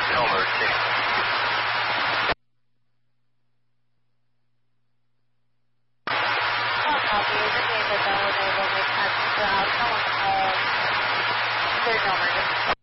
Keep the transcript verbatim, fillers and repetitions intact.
Elmer, six. One copy. The name is available with passenger outcome on call. There's no emergency.